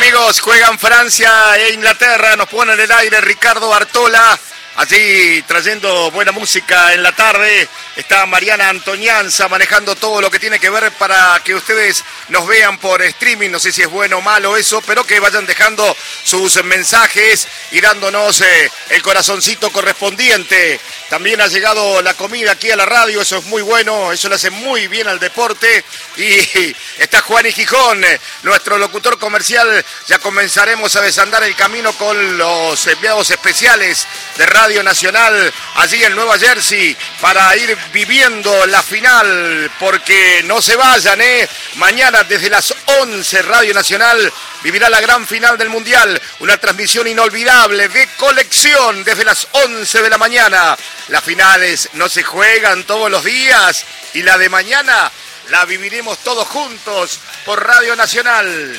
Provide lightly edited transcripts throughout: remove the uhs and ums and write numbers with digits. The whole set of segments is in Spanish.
amigos, juegan Francia e Inglaterra, nos ponen en el aire Ricardo Bartola, allí trayendo buena música en la tarde. Está Mariana Antonianza manejando todo lo que tiene que ver para que ustedes nos vean por streaming. No sé si es bueno o malo eso, pero que vayan dejando sus mensajes y dándonos el corazoncito correspondiente. También ha llegado la comida aquí a la radio, eso es muy bueno, eso le hace muy bien al deporte. Y está Juan y Gijón, nuestro locutor comercial. Ya comenzaremos a desandar el camino con los enviados especiales de Radio Nacional allí en Nueva Jersey para ir viviendo la final, porque no se vayan, mañana desde las 11 Radio Nacional vivirá la gran final del Mundial, una transmisión inolvidable de colección desde las 11 de la mañana. Las finales no se juegan todos los días y la de mañana la viviremos todos juntos por Radio Nacional.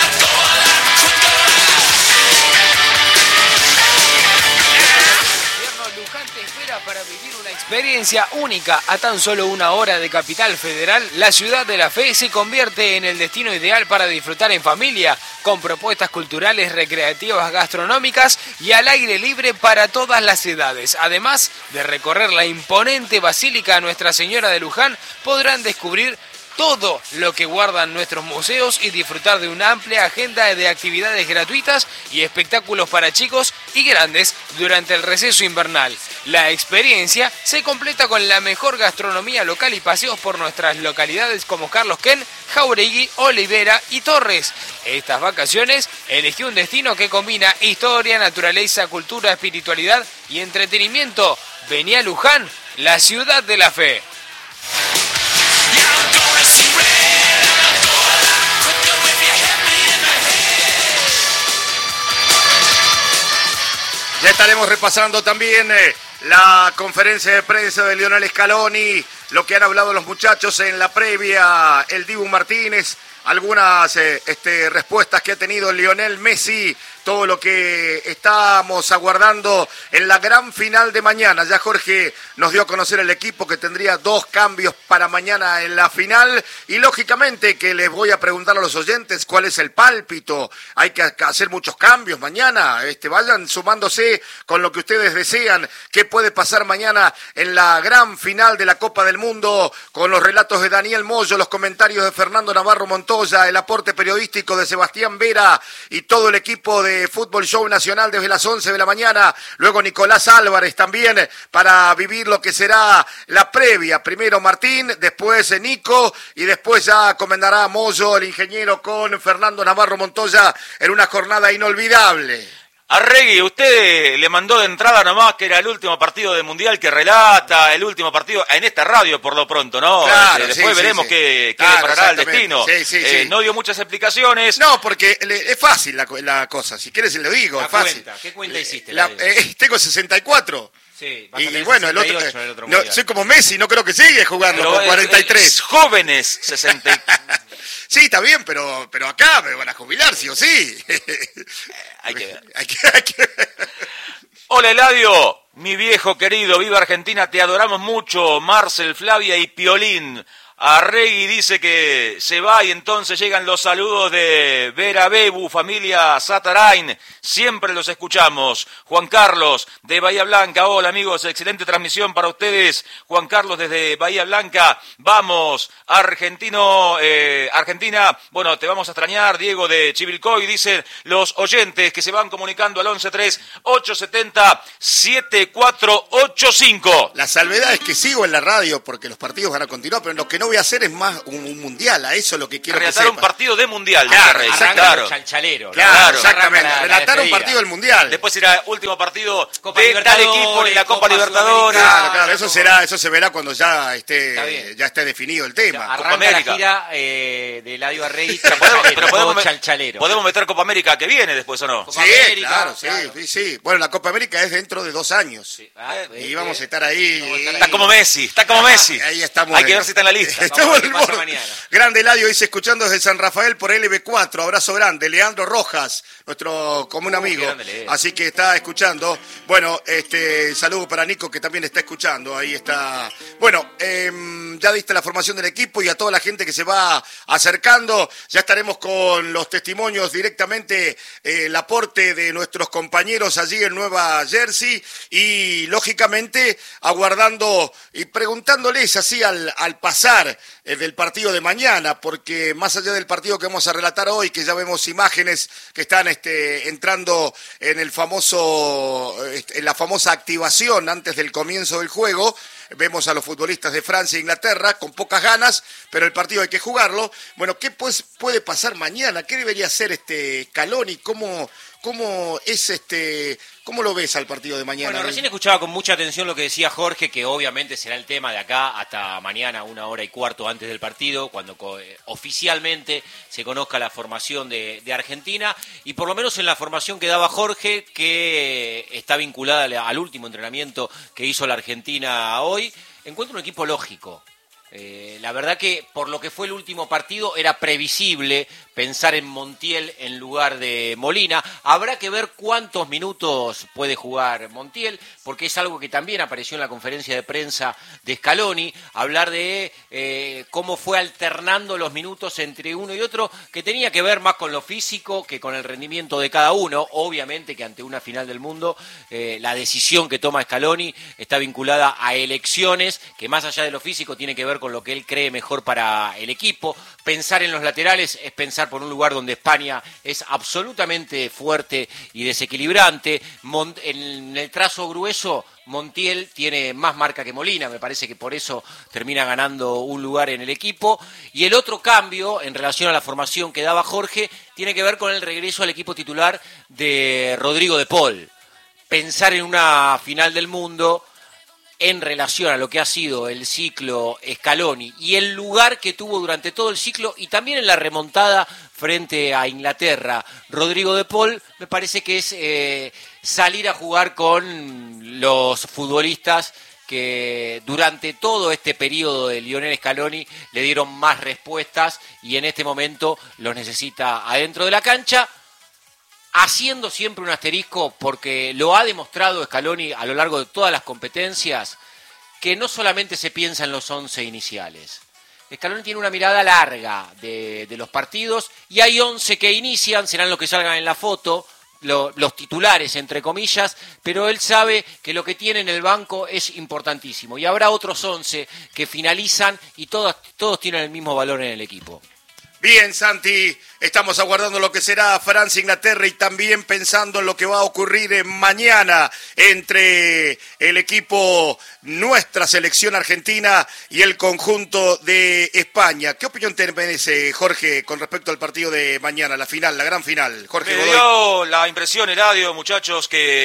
Para vivir una experiencia única a tan solo 1 hora de Capital Federal, la Ciudad de la Fe se convierte en el destino ideal para disfrutar en familia, con propuestas culturales, recreativas, gastronómicas y al aire libre para todas las edades. Además de recorrer la imponente Basílica Nuestra Señora de Luján, podrán descubrir todo lo que guardan nuestros museos y disfrutar de una amplia agenda de actividades gratuitas y espectáculos para chicos y grandes durante el receso invernal. La experiencia se completa con la mejor gastronomía local y paseos por nuestras localidades como Carlos Ken, Jauregui, Olivera y Torres. Estas vacaciones elegí un destino que combina historia, naturaleza, cultura, espiritualidad y entretenimiento. Vení a Luján, la Ciudad de la Fe. Ya estaremos repasando también la conferencia de prensa de Lionel Scaloni, lo que han hablado los muchachos en la previa, el Dibu Martínez, algunas respuestas que ha tenido Lionel Messi, todo lo que estamos aguardando en la gran final de mañana. Ya Jorge nos dio a conocer el equipo que tendría 2 cambios para mañana en la final y lógicamente que les voy a preguntar a los oyentes cuál es el pálpito. Hay que hacer muchos cambios mañana, vayan sumándose con lo que ustedes desean. ¿Qué puede pasar mañana en la gran final de la Copa del Mundo? Con los relatos de Daniel Moyo, los comentarios de Fernando Navarro Montoya, el aporte periodístico de Sebastián Vera y todo el equipo de Fútbol Show Nacional desde las 11 de la mañana. Luego Nicolás Álvarez también para vivir lo que será la previa. Primero Martín, después Nico y después ya comentará Moyo, el ingeniero, con Fernando Navarro Montoya en una jornada inolvidable. Arregui, usted le mandó de entrada nomás que era el último partido del Mundial que relata, el último partido en esta radio por lo pronto, ¿no? Claro, después veremos qué deparará el destino. Sí. No dio muchas explicaciones. No, porque es fácil la cosa, si quieres le digo, es fácil. ¿Qué cuenta hiciste? Tengo 64. Sí, y bueno, el otro no, soy como Messi, no creo que sigue jugando con 43. Jóvenes 60. Sí, está bien, pero acá me van a jubilar, sí o sí. Hay que ver. Hay que ver. Hola Eladio, mi viejo querido, viva Argentina, te adoramos mucho, Marcel, Flavia y Piolín. Arregui dice que se va y entonces llegan los saludos de Vera Bebu, familia Satarain, siempre los escuchamos. Juan Carlos de Bahía Blanca, hola amigos, excelente transmisión para ustedes. Juan Carlos desde Bahía Blanca, vamos, Argentina, bueno, te vamos a extrañar. Diego de Chivilcoy, dicen los oyentes que se van comunicando al 11-3-870-7485. La salvedad es que sigo en la radio porque los partidos van a continuar, pero lo que no voy a hacer es más un mundial, a eso es lo que quiero relatar que sepa. Un partido de mundial, claro, claro. Chalchalero. Claro, exactamente, relatar un partido del mundial. Después será último partido Copa de tal equipo en la Copa Libertadores. Claro, eso se verá cuando ya esté definido el tema. Arranca América. La gira de Eladio Arregui, podemos meter Copa América que viene después, ¿o no? Copa América, claro. Sí. Bueno, la Copa América es dentro de 2 años. Sí. Y vamos a estar ahí. Está como Messi. Ahí estamos. Hay que ver si está en la lista. Estamos en el borde. Mañana. Grande Eladio dice, escuchando desde San Rafael por LB4, abrazo grande. Leandro Rojas, nuestro común amigo, así que está escuchando. Bueno, saludo para Nico que también está escuchando, ahí está. Bueno, ya diste la formación del equipo y a toda la gente que se va acercando. Ya estaremos con los testimonios directamente, el aporte de nuestros compañeros allí en Nueva Jersey y lógicamente aguardando y preguntándoles así al pasar del partido de mañana, porque más allá del partido que vamos a relatar hoy, que ya vemos imágenes que están entrando en el en la famosa activación antes del comienzo del juego, vemos a los futbolistas de Francia e Inglaterra con pocas ganas, pero el partido hay que jugarlo. Bueno, ¿qué pues puede pasar mañana? ¿Qué debería hacer Scaloni? ¿Cómo lo ves al partido de mañana? Bueno, recién escuchaba con mucha atención lo que decía Jorge, que obviamente será el tema de acá hasta mañana, 1:15 antes del partido, cuando oficialmente se conozca la formación de Argentina, y por lo menos en la formación que daba Jorge, que está vinculada al último entrenamiento que hizo la Argentina hoy, encuentro un equipo lógico. La verdad que por lo que fue el último partido era previsible pensar en Montiel en lugar de Molina. Habrá que ver cuántos minutos puede jugar Montiel, porque es algo que también apareció en la conferencia de prensa de Scaloni, hablar de cómo fue alternando los minutos entre uno y otro, que tenía que ver más con lo físico que con el rendimiento de cada uno. Obviamente que ante una final del mundo la decisión que toma Scaloni está vinculada a elecciones que más allá de lo físico tiene que ver con lo que él cree mejor para el equipo. Pensar en los laterales es pensar por un lugar donde España es absolutamente fuerte y desequilibrante. En el trazo grueso, Montiel tiene más marca que Molina, me parece que por eso termina ganando un lugar en el equipo. Y el otro cambio, en relación a la formación que daba Jorge, tiene que ver con el regreso al equipo titular de Rodrigo de Paul. Pensar en una final del mundo en relación a lo que ha sido el ciclo Scaloni y el lugar que tuvo durante todo el ciclo y también en la remontada frente a Inglaterra, Rodrigo de Paul, me parece que es salir a jugar con los futbolistas que durante todo este periodo de Lionel Scaloni le dieron más respuestas y en este momento los necesita adentro de la cancha, haciendo siempre un asterisco porque lo ha demostrado Scaloni a lo largo de todas las competencias, que no solamente se piensa en los 11 iniciales. Scaloni tiene una mirada larga de los partidos y hay 11 que inician, serán los que salgan en la foto, los titulares entre comillas, pero él sabe que lo que tiene en el banco es importantísimo y habrá otros 11 que finalizan y todos tienen el mismo valor en el equipo. Bien, Santi, estamos aguardando lo que será Francia-Inglaterra y también pensando en lo que va a ocurrir mañana entre el equipo, nuestra selección argentina y el conjunto de España. ¿Qué opinión te merece, Jorge, con respecto al partido de mañana, la final, la gran final? Jorge Me Godoy. dio la impresión, Eladio, muchachos,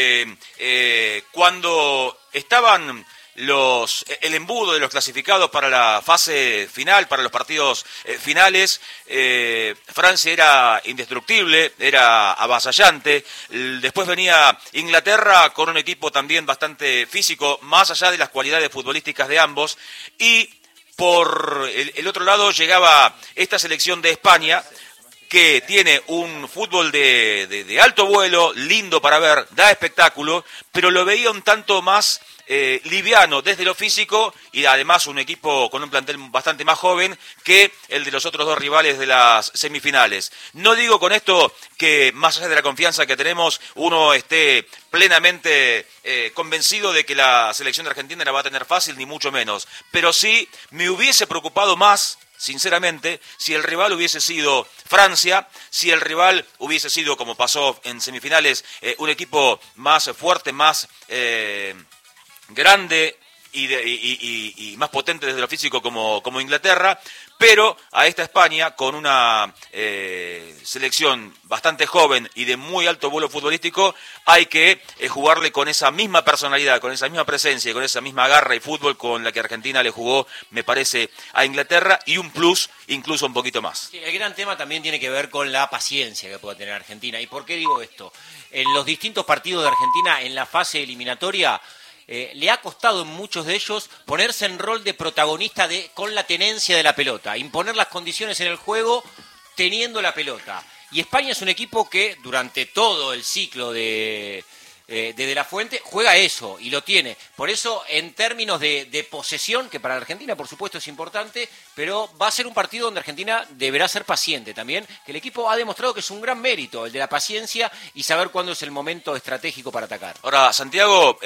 que cuando estaban el embudo de los clasificados para la fase final, para los partidos finales, Francia era indestructible, era avasallante. Después venía Inglaterra con un equipo también bastante físico, más allá de las cualidades futbolísticas de ambos, y por el otro lado llegaba esta selección de España, que tiene un fútbol de alto vuelo, lindo para ver, da espectáculo, pero lo veía un tanto más liviano desde lo físico y además un equipo con un plantel bastante más joven que el de los otros dos rivales de las semifinales. No digo con esto que más allá de la confianza que tenemos uno esté plenamente convencido de que la selección de Argentina la va a tener fácil, ni mucho menos, pero sí me hubiese preocupado más, sinceramente, si el rival hubiese sido Francia, si el rival hubiese sido, como pasó en semifinales, un equipo más fuerte, más grande y más potente desde lo físico como Inglaterra, pero a esta España, con una selección bastante joven y de muy alto vuelo futbolístico, hay que jugarle con esa misma personalidad, con esa misma presencia y con esa misma garra y fútbol con la que Argentina le jugó, me parece, a Inglaterra, y un plus, incluso un poquito más. Sí, el gran tema también tiene que ver con la paciencia que pueda tener Argentina. ¿Y por qué digo esto? En los distintos partidos de Argentina en la fase eliminatoria, le ha costado en muchos de ellos ponerse en rol de protagonista con la tenencia de la pelota, imponer las condiciones en el juego teniendo la pelota. Y España es un equipo que durante todo el ciclo de de De La Fuente, juega eso y lo tiene. Por eso, en términos de posesión, que para Argentina por supuesto es importante, pero va a ser un partido donde Argentina deberá ser paciente también, que el equipo ha demostrado que es un gran mérito, el de la paciencia y saber cuándo es el momento estratégico para atacar. Ahora, Santiago,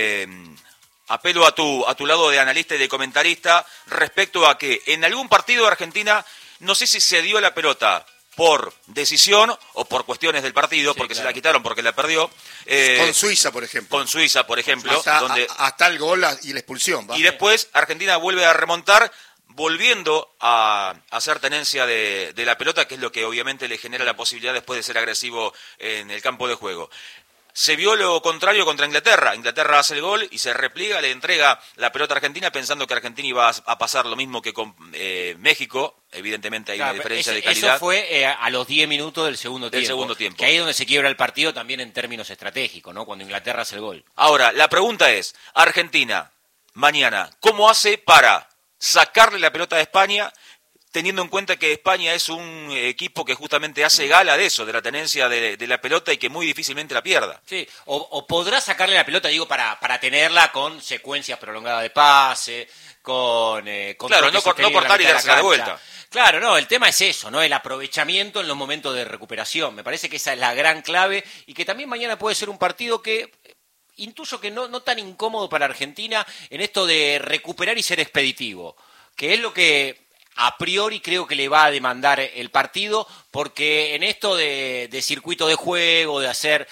apelo a tu lado de analista y de comentarista respecto a que en algún partido de Argentina, no sé si se dio la pelota por decisión o por cuestiones del partido, sí, porque claro, se la quitaron, porque la perdió. Con Suiza, por ejemplo. Con Suiza, por ejemplo. Hasta el gol y la expulsión. ¿Va? Y después Argentina vuelve a remontar, volviendo a hacer tenencia de la pelota, que es lo que obviamente le genera la posibilidad después de ser agresivo en el campo de juego. Se vio lo contrario contra Inglaterra. Inglaterra hace el gol y se repliega, le entrega la pelota a Argentina pensando que Argentina iba a pasar lo mismo que con México. Evidentemente hay una diferencia de calidad. Eso fue a los 10 minutos del segundo tiempo. Que ahí es donde se quiebra el partido también en términos estratégicos, ¿no? Cuando Inglaterra hace el gol. Ahora, la pregunta es, Argentina, mañana, ¿cómo hace para sacarle la pelota a España, teniendo en cuenta que España es un equipo que justamente hace gala de eso, de la tenencia de la pelota y que muy difícilmente la pierda? Sí, o podrá sacarle la pelota, digo, para tenerla con secuencias prolongadas de pase, con claro, no cortar y dársela de vuelta. Claro, no, el tema es eso, ¿no? El aprovechamiento en los momentos de recuperación. Me parece que esa es la gran clave y que también mañana puede ser un partido que intuyo que no tan incómodo para Argentina en esto de recuperar y ser expeditivo, que es lo que a priori creo que le va a demandar el partido, porque en esto de circuito de juego, de hacer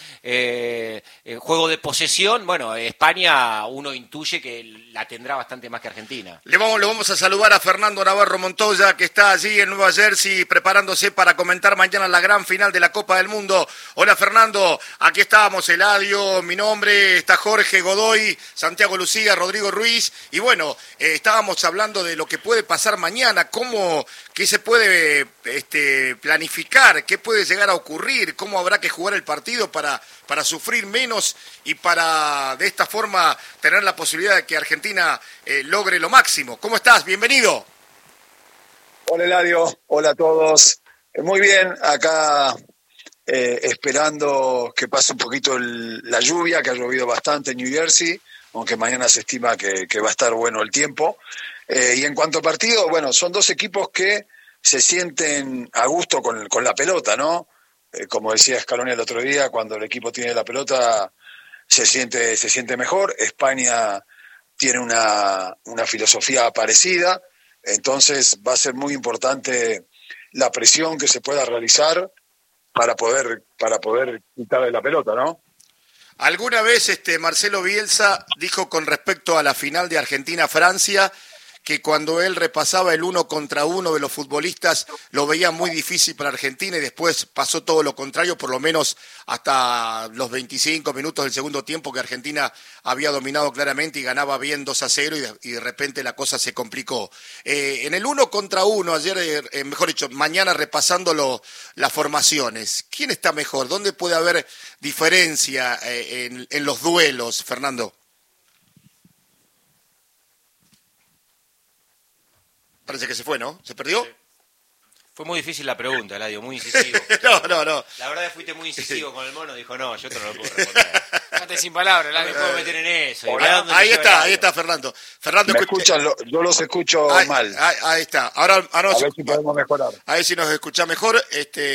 juego de posesión, bueno, España uno intuye que la tendrá bastante más que Argentina. Le vamos a saludar a Fernando Navarro Montoya, que está allí en Nueva Jersey preparándose para comentar mañana la gran final de la Copa del Mundo. Hola Fernando, aquí estamos, Eladio, mi nombre, está Jorge Godoy, Santiago Lucía, Rodrigo Ruiz, y bueno, estábamos hablando de lo que puede pasar mañana, qué se puede planificar, qué puede llegar a ocurrir, cómo habrá que jugar el partido para sufrir menos y para de esta forma tener la posibilidad de que Argentina logre lo máximo. ¿Cómo estás? Bienvenido. Hola Eladio, hola a todos. Muy bien, acá esperando que pase un poquito la lluvia, que ha llovido bastante en New Jersey, aunque mañana se estima que va a estar bueno el tiempo. Y en cuanto a partido, bueno, son dos equipos que se sienten a gusto con la pelota, ¿no? Como decía Scaloni el otro día, cuando el equipo tiene la pelota se siente mejor. España tiene una filosofía parecida, entonces va a ser muy importante la presión que se pueda realizar para poder quitarle la pelota, ¿no? Alguna vez Marcelo Bielsa dijo con respecto a la final de Argentina-Francia que cuando él repasaba el 1 contra 1 de los futbolistas lo veía muy difícil para Argentina y después pasó todo lo contrario, por lo menos hasta los 25 minutos del segundo tiempo, que Argentina había dominado claramente y ganaba bien 2-0 y de repente la cosa se complicó. En el 1 contra 1, ayer, mejor dicho, mañana repasando las formaciones, ¿quién está mejor? ¿Dónde puede haber diferencia en los duelos, Fernando? Parece que se fue, ¿no? ¿Se perdió? Sí. Fue muy difícil la pregunta, Eladio, muy incisivo. No. La verdad es que fuiste muy incisivo con el mono, dijo, no, yo te no lo puedo responder. Quédate sin palabras, Eladio. No me puedo meter en eso. Ahí está Fernando. ¿Me escuchan? Yo los escucho mal. Ahí está. Ahora a ver si podemos mejorar. A ver si nos escuchás mejor.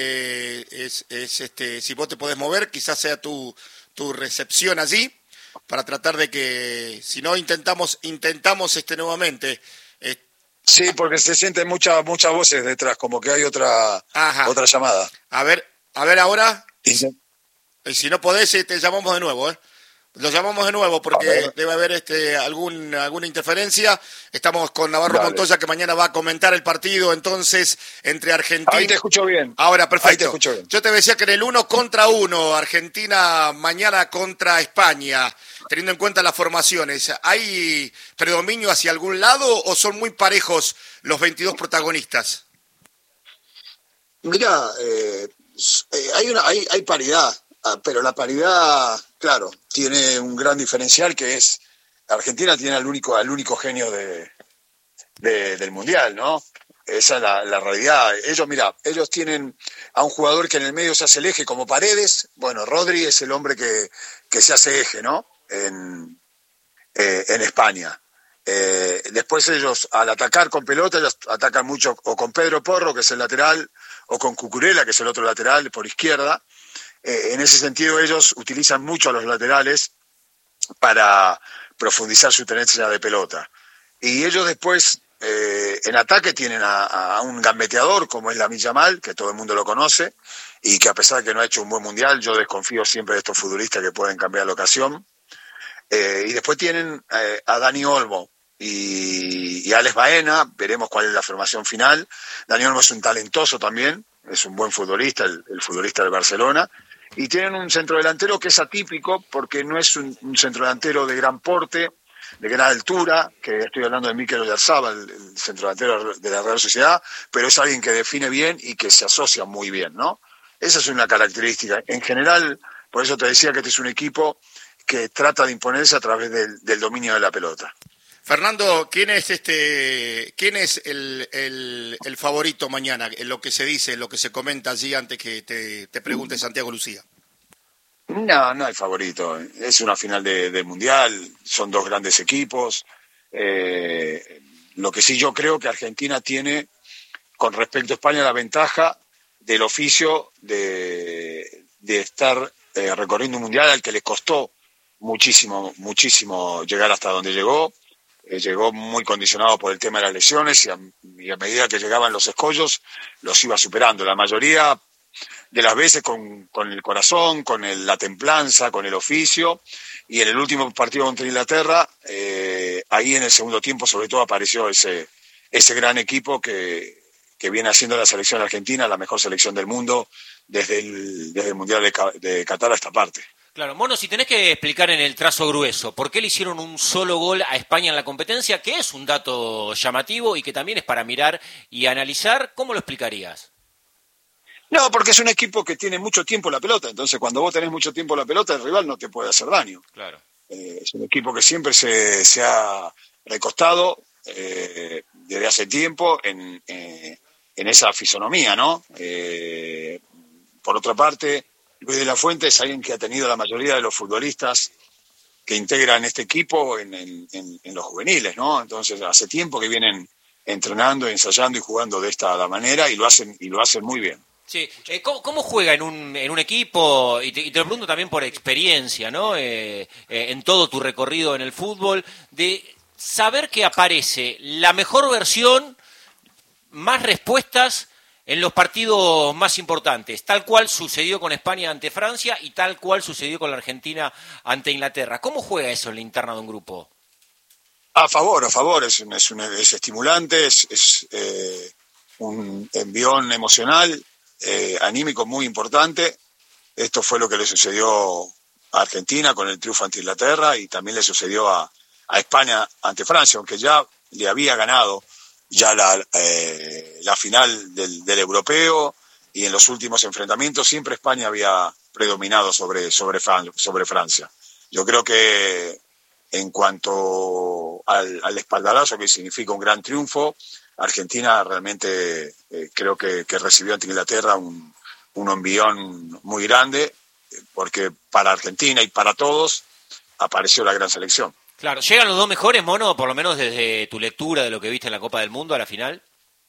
Si vos te podés mover, quizás sea tu recepción allí, para tratar de que, si no, intentamos nuevamente. Sí, porque se sienten muchas voces detrás, como que hay otra llamada. A ver ahora. Y si no podés, te llamamos de nuevo, Lo llamamos de nuevo porque debe haber alguna interferencia. Estamos con Navarro Montoya, que mañana va a comentar el partido entonces entre Argentina. Ahí te escucho bien. Ahora, perfecto. Ahí te escucho bien. Yo te decía que en el 1 contra 1, Argentina mañana contra España, teniendo en cuenta las formaciones, ¿hay predominio hacia algún lado o son muy parejos los 22 protagonistas? Mirá, hay paridad, pero la paridad, claro, tiene un gran diferencial, que es Argentina tiene al único genio del Mundial, ¿no? esa es la realidad. Ellos tienen a un jugador que en el medio se hace el eje como Paredes. Bueno, Rodri es el hombre que se hace eje, ¿no? En España. Después ellos, al atacar con pelota, ellos atacan mucho o con Pedro Porro, que es el lateral, o con Cucurella, que es el otro lateral, por izquierda. En ese sentido, ellos utilizan mucho a los laterales para profundizar su tenencia de pelota. Y ellos después, en ataque, tienen a un gambeteador, como es Lamine Yamal, que todo el mundo lo conoce, y que a pesar de que no ha hecho un buen mundial, yo desconfío siempre de estos futbolistas que pueden cambiar la ocasión. Y después tienen a Dani Olmo y Alex Baena. Veremos cuál es la formación final. Dani Olmo es un talentoso también, es un buen futbolista, el futbolista del Barcelona. Y tienen un centrodelantero que es atípico porque no es un centrodelantero de gran porte, de gran altura, que estoy hablando de Mikel Oyarzabal, el centrodelantero de la Real Sociedad, pero es alguien que define bien y que se asocia muy bien, ¿no? Esa es una característica. En general, por eso te decía que este es un equipo que trata de imponerse a través del dominio de la pelota. Fernando, ¿quién es el favorito mañana? En lo que se dice, en lo que se comenta allí antes que te pregunte Santiago Lucía. No hay favorito. Es una final del Mundial, son dos grandes equipos. Lo que sí yo creo que Argentina tiene, con respecto a España, la ventaja del oficio de estar recorriendo un Mundial al que le costó muchísimo llegar hasta donde llegó. Llegó muy condicionado por el tema de las lesiones y a medida que llegaban los escollos los iba superando. La mayoría de las veces con el corazón, con la templanza, con el oficio. Y en el último partido contra Inglaterra, ahí en el segundo tiempo sobre todo apareció ese gran equipo que viene haciendo la selección argentina, la mejor selección del mundo desde el Mundial de Qatar a esta parte. Claro, Mono, si tenés que explicar en el trazo grueso, ¿por qué le hicieron un solo gol a España en la competencia? Que es un dato llamativo y que también es para mirar y analizar. ¿Cómo lo explicarías? No, porque es un equipo que tiene mucho tiempo la pelota. Entonces, cuando vos tenés mucho tiempo la pelota, el rival no te puede hacer daño. Claro. Es un equipo que siempre se ha recostado desde hace tiempo en esa fisonomía, ¿no? Por otra parte, Luis de la Fuente es alguien que ha tenido la mayoría de los futbolistas que integran este equipo en los juveniles, ¿no? Entonces, hace tiempo que vienen entrenando, ensayando y jugando de esta manera y lo hacen muy bien. Sí, ¿cómo juega en un equipo? Y te lo pregunto también por experiencia, ¿no? En todo tu recorrido en el fútbol, de saber que aparece la mejor versión, más respuestas en los partidos más importantes, tal cual sucedió con España ante Francia y tal cual sucedió con la Argentina ante Inglaterra. ¿Cómo juega eso en la interna de un grupo? A favor, es estimulante, es un envión emocional, anímico muy importante. Esto fue lo que le sucedió a Argentina con el triunfo ante Inglaterra y también le sucedió a España ante Francia, aunque ya le había ganado ya la final del europeo y en los últimos enfrentamientos siempre España había predominado sobre Francia. Yo creo que en cuanto al espaldarazo que significa un gran triunfo, Argentina realmente creo que recibió ante Inglaterra un envión muy grande, porque para Argentina y para todos apareció la gran selección. Claro, ¿llegan los dos mejores, Mono, por lo menos desde tu lectura de lo que viste en la Copa del Mundo a la final?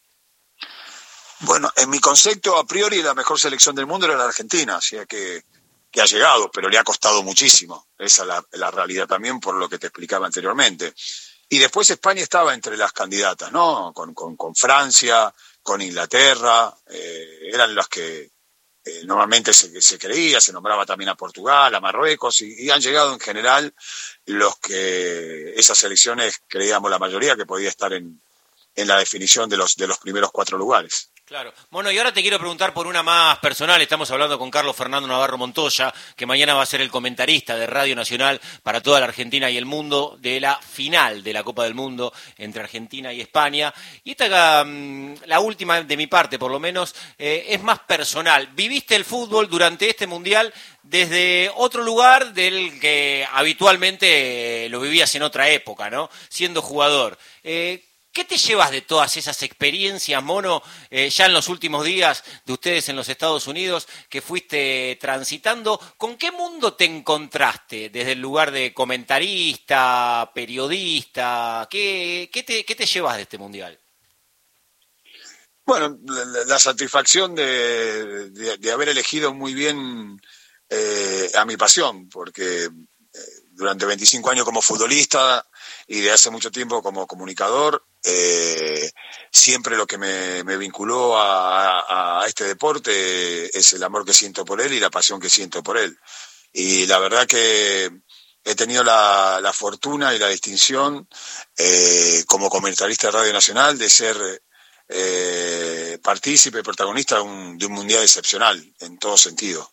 Bueno, en mi concepto, a priori, la mejor selección del mundo era la Argentina, o sea que ha llegado, pero le ha costado muchísimo. Esa es la realidad también, por lo que te explicaba anteriormente. Y después España estaba entre las candidatas, ¿no? Con Francia, con Inglaterra, eran las que normalmente se creía, se nombraba también a Portugal, a Marruecos, y han llegado en general los que esas selecciones creíamos la mayoría que podía estar en la definición de los primeros 4 lugares. Claro. Bueno, y ahora te quiero preguntar por una más personal. Estamos hablando con Carlos Fernando Navarro Montoya, que mañana va a ser el comentarista de Radio Nacional para toda la Argentina y el mundo de la final de la Copa del Mundo entre Argentina y España. Y esta, la última de mi parte, por lo menos, es más personal. ¿Viviste el fútbol durante este Mundial desde otro lugar del que habitualmente lo vivías en otra época, ¿no? Siendo jugador. ¿Qué ¿Qué te llevas de todas esas experiencias, Mono, ya en los últimos días de ustedes en los Estados Unidos, que fuiste transitando? ¿Con qué mundo te encontraste desde el lugar de comentarista, periodista? ¿Qué te llevas de este Mundial? Bueno, la satisfacción de haber elegido muy bien a mi pasión, porque durante 25 años como futbolista y de hace mucho tiempo como comunicador, siempre lo que me vinculó a este deporte es el amor que siento por él y la pasión que siento por él. Y la verdad que he tenido la fortuna y la distinción como comentarista de Radio Nacional de ser partícipe, protagonista de un mundial excepcional en todo sentido.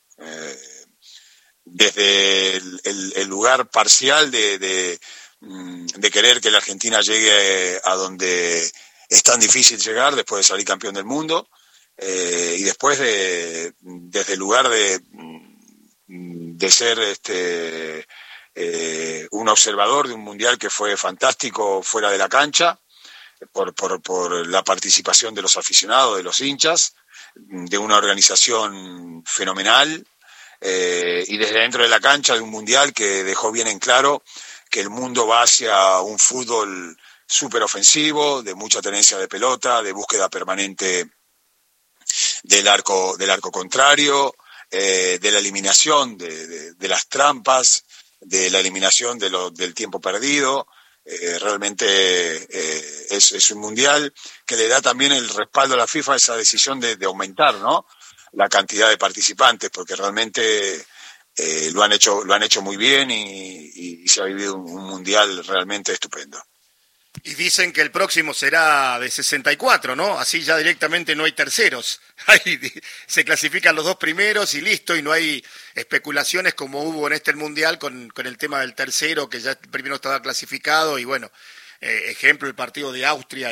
Desde el lugar parcial de querer que la Argentina llegue a donde es tan difícil llegar después de salir campeón del mundo, y después desde el lugar de ser un observador de un mundial que fue fantástico fuera de la cancha, por la participación de los aficionados, de los hinchas, de una organización fenomenal, y desde dentro de la cancha de un mundial que dejó bien en claro que el mundo va hacia un fútbol súper ofensivo, de mucha tenencia de pelota, de búsqueda permanente del arco contrario, de la eliminación de las trampas, de la eliminación del tiempo perdido. Realmente es un mundial que le da también el respaldo a la FIFA a esa decisión de aumentar, ¿no?, la cantidad de participantes, porque realmente lo han hecho muy bien y se ha vivido un mundial realmente estupendo. Y dicen que el próximo será de 64, ¿no? Así ya directamente no hay terceros. Ahí se clasifican los dos primeros y listo, y no hay especulaciones como hubo en este Mundial con el tema del tercero, que ya el primero estaba clasificado. Y bueno, ejemplo, el partido de Austria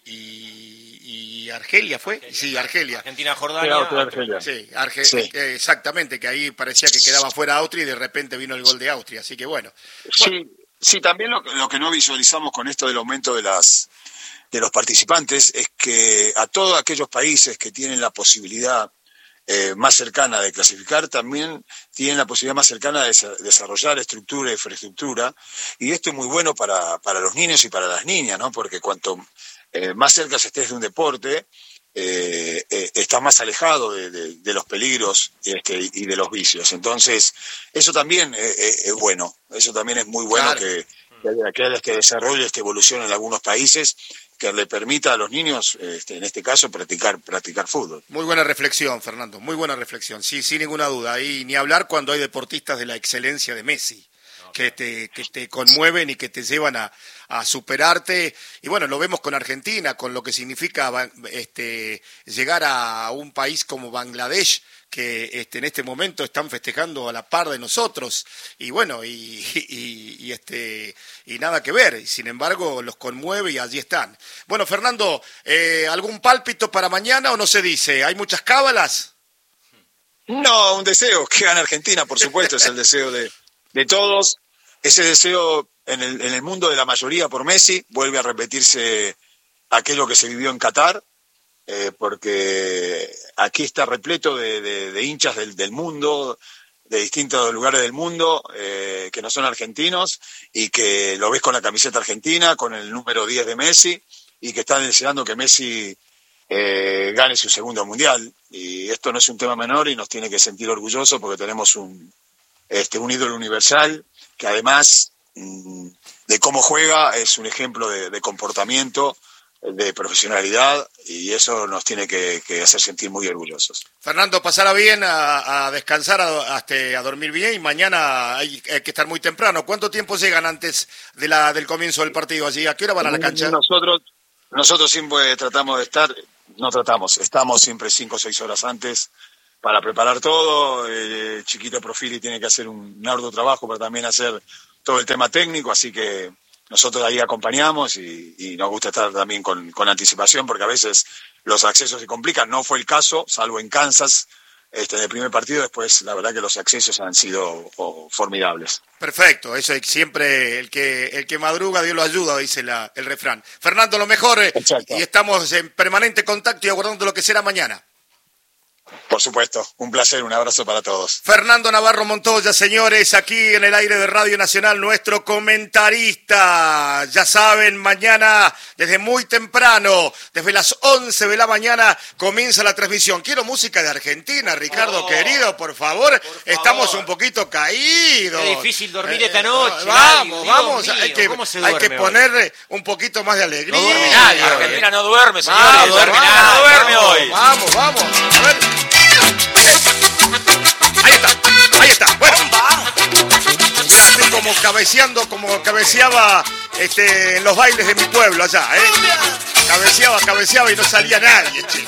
y Argelia, ¿fue? Sí, Argelia. Argentina-Jordania. Sí, exactamente, que ahí parecía que quedaba fuera Austria y de repente vino el gol de Austria. Así que bueno. Sí, también lo que no visualizamos con esto del aumento de los participantes es que a todos aquellos países que tienen la posibilidad más cercana de clasificar, también tienen la posibilidad más cercana de desarrollar estructura e infraestructura, y esto es muy bueno para los niños y para las niñas, ¿no? Porque cuanto más cerca estés de un deporte, estás más alejado de los peligros y de los vicios. Entonces, eso también es bueno, eso también es muy bueno. Claro. que haya este desarrollo, esta evolución en algunos países que le permita a los niños, en este caso, practicar fútbol. Muy buena reflexión, Fernando, muy buena reflexión, sí, sin ninguna duda. Y ni hablar cuando hay deportistas de la excelencia de Messi, que te conmueven y que te llevan a superarte. Y bueno, lo vemos con Argentina, con lo que significa llegar a un país como Bangladesh, que en este momento están festejando a la par de nosotros, y bueno, y nada que ver, sin embargo los conmueve y allí están. Bueno, Fernando, ¿algún pálpito para mañana o no se dice? ¿Hay muchas cábalas? No, un deseo, que gane Argentina, por supuesto, es el deseo de todos. Ese deseo en el mundo de la mayoría por Messi. Vuelve a repetirse aquello que se vivió en Qatar, porque aquí está repleto de hinchas del mundo, de distintos lugares del mundo, que no son argentinos, y que lo ves con la camiseta argentina, con el número 10 de Messi, y que están deseando que Messi gane su segundo mundial. Y esto no es un tema menor y nos tiene que sentir orgullosos, porque tenemos un ídolo universal que, además de cómo juega, es un ejemplo de comportamiento, de profesionalidad, y eso nos tiene que hacer sentir muy orgullosos. Fernando, pasará bien a descansar, a dormir bien, y mañana hay que estar muy temprano. ¿Cuánto tiempo llegan antes del comienzo del partido allí? ¿A qué hora van a la cancha? Nosotros siempre estamos siempre 5 o 6 horas antes para preparar todo. Chiquito Profili tiene que hacer un arduo trabajo para también hacer todo el tema técnico, así que nosotros ahí acompañamos y nos gusta estar también con anticipación, porque a veces los accesos se complican. No fue el caso, salvo en Kansas, en el primer partido. Después, la verdad que los accesos han sido formidables. Perfecto, eso es siempre el que madruga, Dios lo ayuda, dice el refrán. Fernando, lo mejor, Exacto. Y estamos en permanente contacto y aguardando lo que será mañana. Por supuesto, un placer, un abrazo para todos. Fernando Navarro Montoya, señores, aquí en el aire de Radio Nacional, nuestro comentarista. Ya saben, mañana, desde muy temprano, desde las 11 de la mañana, comienza la transmisión. Quiero música de Argentina, Ricardo, querido, por favor. Estamos un poquito caídos. Es difícil dormir esta noche. Vamos, Mío, hay que duerme poner un poquito más de alegría. No duerme nadie. Argentina no duerme, señores. Vamos, Argentina no duerme hoy. Vamos. A ver. Ahí está. Bueno. Como cabeceaba en los bailes de mi pueblo allá, Cabeceaba y no salía nadie, che.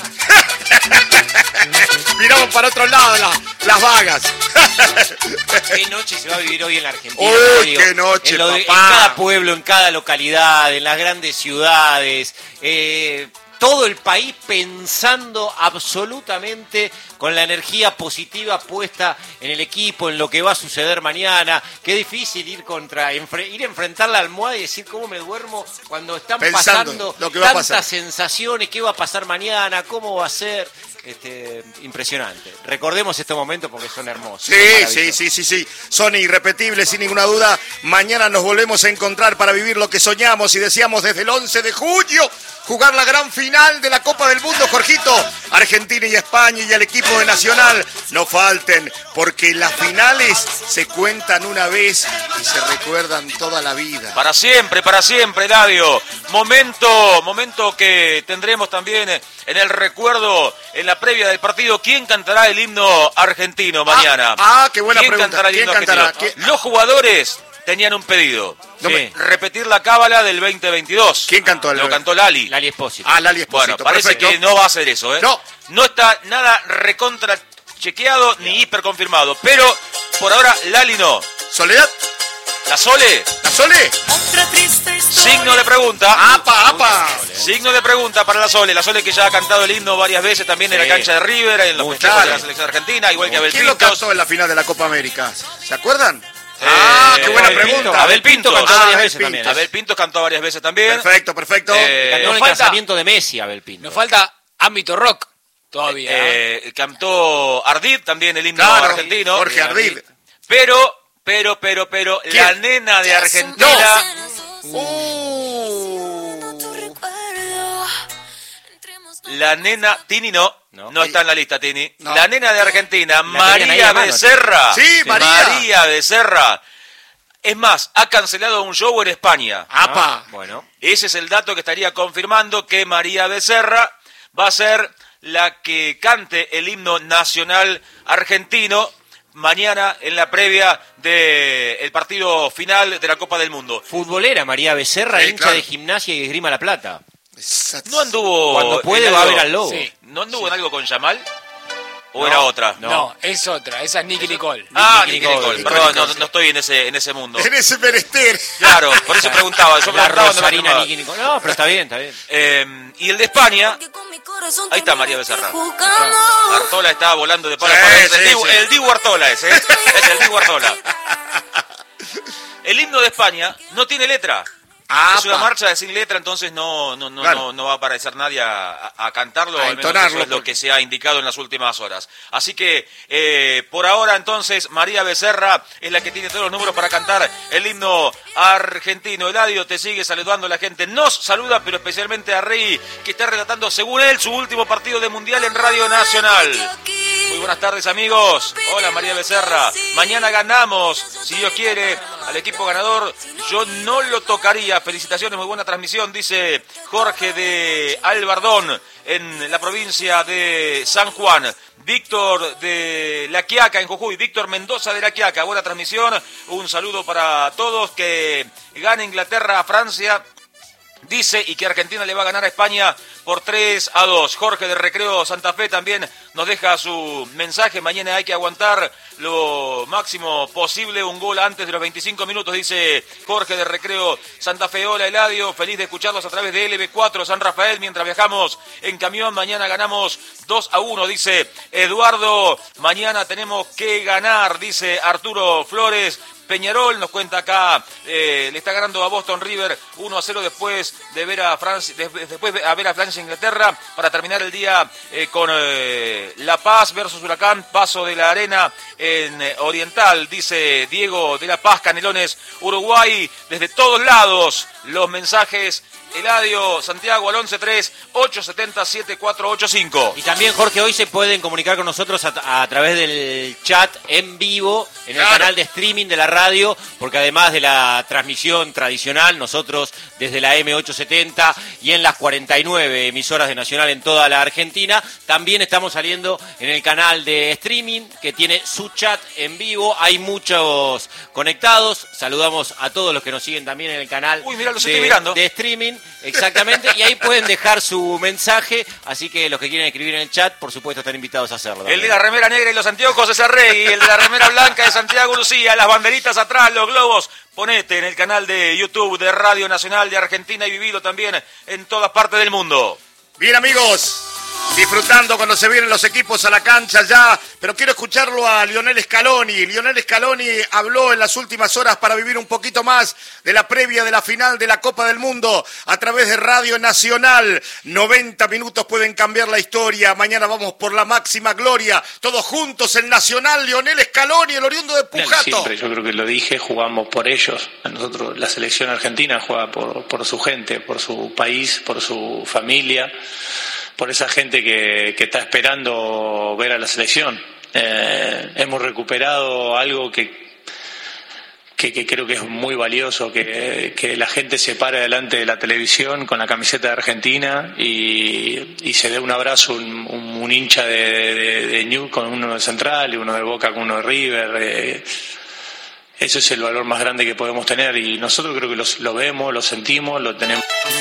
Miramos para otro lado las vagas. ¿Qué noche se va a vivir hoy en la Argentina? Uy, qué noche, papá. En cada pueblo, en cada localidad, en las grandes ciudades, todo el país pensando absolutamente con la energía positiva puesta en el equipo, en lo que va a suceder mañana. Qué difícil ir a enfrentar la almohada y decir cómo me duermo cuando están pasando lo que va a pasar. Tantas sensaciones, qué va a pasar mañana, cómo va a ser. Impresionante. Recordemos este momento porque son hermosos. Sí. Son irrepetibles, sin ninguna duda. Mañana nos volvemos a encontrar para vivir lo que soñamos y deseamos desde el 11 de julio. Jugar la gran final de la Copa del Mundo, Jorgito. Argentina y España y el equipo de Nacional. No falten, porque las finales se cuentan una vez y se recuerdan toda la vida. Para siempre, Eladio. Momento que tendremos también en el recuerdo, en la previa del partido. ¿Quién cantará el himno argentino mañana? Qué buena pregunta. Cantará el himno argentino? Los jugadores tenían un pedido. Repetir la cábala del 2022. ¿Quién cantó? Lo cantó Lali. Lali Espósito. Lali Espósito. Bueno, parece perfecto. que no va a hacer eso, No está nada recontra chequeado ni hiper confirmado. Pero por ahora Lali no. ¿Soledad? ¿La Sole? Signo de pregunta. ¡Apa! Signo de pregunta para la Sole. La Sole que ya ha cantado el himno varias veces también en la cancha de River, en los festejos de la selección argentina, igual que Abel ¿Quién Pintos. lo cantó en la final de la Copa América? ¿Se acuerdan? Qué buena pregunta. Abel Pintos cantó varias veces también. Abel Pintos cantó varias veces también. Perfecto. Cantó en el casamiento de Messi, Abel Pintos. Nos falta ámbito rock todavía. Cantó Ardid también el himno argentino. Jorge Ardid. Pero, la nena de Argentina... La nena, Tini no está en la lista, Tini. No. La nena de Argentina, María Becerra. Sí, María Becerra. Es más, ha cancelado un show en España. Bueno. Ese es el dato que estaría confirmando que María Becerra va a ser la que cante el himno nacional argentino mañana en la previa del partido final de la Copa del Mundo. Futbolera María Becerra, Sí, hincha claro. de Gimnasia y Esgrima La Plata. No anduvo... Cuando puede en va a algo- ver al Lobo. Sí. ¿No anduvo en algo con Yamal? ¿O era otra? No, es otra. Esa es Nicky Nicole. Nicky Nicole. Nicole. Perdón, no estoy en ese mundo. En ese menester. Claro, por eso preguntaba. Yo La preguntaba, no me Rosarina animaba. Nicky Nicole. No, pero está bien. Y el de España, ahí está María Becerra. Artola está volando de palo a palo. Es el Dibu Artola ese, ¿eh? Es el Dibu Artola. El himno de España no tiene letra. Es una marcha sin letra, entonces no va a aparecer nadie a cantarlo, A al menos entonarlo, eso es lo porque- que se ha indicado en las últimas horas. Así que, por ahora, entonces, María Becerra es la que tiene todos los números para cantar el himno argentino. Eladio te sigue saludando, la gente nos saluda, pero especialmente a Rey, que está relatando, según él, su último partido de Mundial en Radio Nacional. Muy buenas tardes, amigos. Hola, María Becerra. Mañana ganamos, si Dios quiere, al equipo ganador. Yo no lo tocaría. Felicitaciones, muy buena transmisión, dice Jorge de Albardón, en la provincia de San Juan. Víctor de La Quiaca, en Jujuy. Víctor Mendoza de La Quiaca, buena transmisión. Un saludo para todos. Que gane Inglaterra a Francia. dice, y que Argentina le va a ganar a España por 3-2. Jorge de Recreo Santa Fe también nos deja su mensaje. Mañana hay que aguantar lo máximo posible, un gol antes de los 25 minutos, dice Jorge de Recreo Santa Fe. Hola Eladio, feliz de escucharlos a través de LB4 San Rafael mientras viajamos en camión. Mañana ganamos 2-1, dice Eduardo. Mañana tenemos que ganar, dice Arturo Flores. Peñarol nos cuenta acá, le está ganando a Boston River 1-0 después de ver a Francia, después de ver a Francia e Inglaterra, para terminar el día con La Paz versus Huracán, Paso de la Arena en Oriental, dice Diego de La Paz, Canelones, Uruguay. Desde todos lados los mensajes. Eladio, Santiago al 11-3-870-7485. Y también, Jorge, hoy se pueden comunicar con nosotros a través del chat en vivo en el canal de streaming de la radio, porque además de la transmisión tradicional, nosotros desde la M870 y en las 49 emisoras de Nacional en toda la Argentina, también estamos saliendo en el canal de streaming que tiene su chat en vivo. Hay muchos conectados. Saludamos a todos los que nos siguen también en el canal de streaming. Exactamente, y ahí pueden dejar su mensaje, así que los que quieren escribir en el chat, por supuesto, están invitados a hacerlo. El de la remera negra y los anteojos es Arregui, el de la remera blanca es Santiago Lucía, las banderitas atrás, los globos, ponete en el canal de YouTube de Radio Nacional de Argentina y vivido también en todas partes del mundo. Bien, amigos, disfrutando cuando se vienen los equipos a la cancha ya, pero quiero escucharlo a Lionel Scaloni. Lionel Scaloni habló en las últimas horas para vivir un poquito más de la previa de la final de la Copa del Mundo a través de Radio Nacional. 90 minutos pueden cambiar la historia. Mañana vamos por la máxima gloria, todos juntos en Nacional. Lionel Scaloni, el oriundo de Pujato. Siempre, yo creo que lo dije, jugamos por ellos. Nosotros, la selección argentina juega por su gente, por su país, por su familia, por esa gente que está esperando ver a la selección. Hemos recuperado algo que creo que es muy valioso, que la gente se pare delante de la televisión con la camiseta de Argentina y se dé un abrazo, un hincha de Newell's con uno de Central y uno de Boca con uno de River. Ese es el valor más grande que podemos tener y nosotros creo que lo vemos, lo sentimos, lo tenemos.